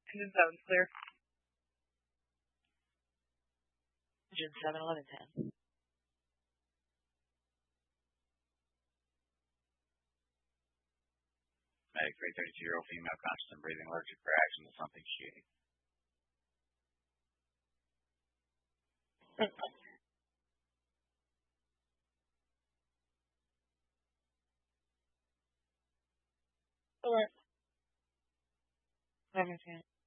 Engine 7's clear. Engine 7, 11, 10. Medic 332-year-old female conscious and breathing, allergic for action to something shooting. Alright. 11, 10.